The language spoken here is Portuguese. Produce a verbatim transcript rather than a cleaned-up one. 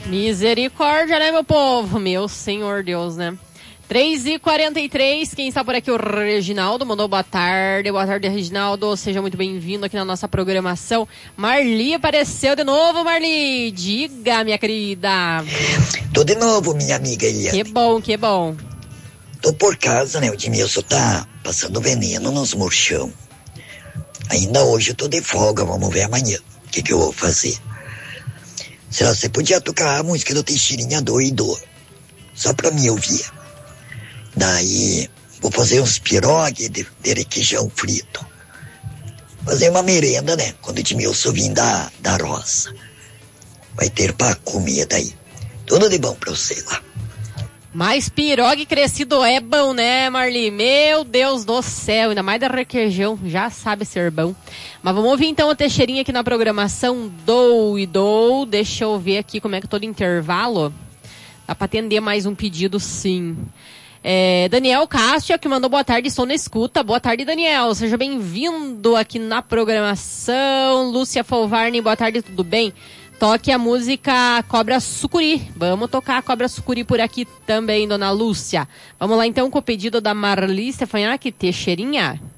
Misericórdia, né, meu povo? Meu Senhor Deus, né? três e quarenta e três, quem está por aqui? O Reginaldo mandou boa tarde. Boa tarde, Reginaldo. Seja muito bem-vindo aqui na nossa programação. Marli apareceu de novo, Marli. Diga, minha querida. Tô de novo, minha amiga Eliane. Que bom, que bom. Tô por casa, né? O Edmilson tá passando veneno nos murchão. Ainda hoje eu tô de folga, vamos ver amanhã o que que eu vou fazer. Será que você podia tocar a música do Teixeirinha doido? Só pra me ouvir. Daí, vou fazer uns pirogue de, de requeijão frito. Fazer uma merenda, né? Quando o Edmilson vir da, da roça. Vai ter pra comer daí. Tudo de bom pra você lá. Mas pirogue crescido é bom, né, Marli? Meu Deus do céu, ainda mais da requeijão, já sabe ser bom. Mas vamos ouvir então o Teixeirinha aqui na programação Dou e Dou. Deixa eu ver aqui como é que eu tô de intervalo. Dá pra atender mais um pedido, sim. É, Daniel Castro, que mandou boa tarde, estou na escuta. Boa tarde, Daniel. Seja bem-vindo aqui na programação. Lúcia Folvarni, boa tarde, tudo bem? Toque a música Cobra Sucuri. Vamos tocar a Cobra Sucuri por aqui também, dona Lúcia. Vamos lá então com o pedido da Marli Stefanhac, Teixeirinha.